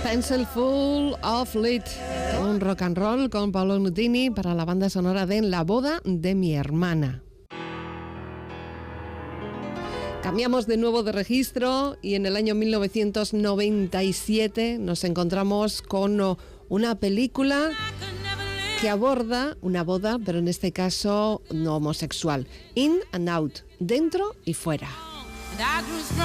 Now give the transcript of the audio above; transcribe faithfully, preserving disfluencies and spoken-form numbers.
Pencil Full of Lead, un rock and roll con Paolo Nutini para la banda sonora de La boda de mi hermana. Cambiamos de nuevo de registro y en el año mil novecientos noventa y siete nos encontramos con una película que aborda una boda, pero en este caso no homosexual. In and Out, dentro y fuera.